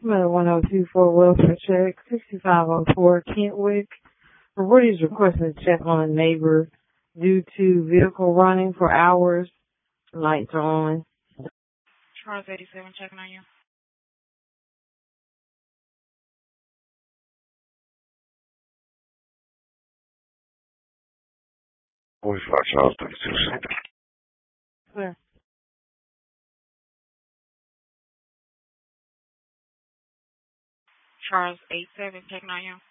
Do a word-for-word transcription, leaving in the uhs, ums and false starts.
I'm at one oh two four Welfare Check, sixty-five oh four Kentwick. Report is requesting a check on a neighbor due to vehicle running for hours. Lights are on. Charles eighty-seven checking on you. forty-five Charles thirty-two. Clear. Charles eighty-seven checking on you.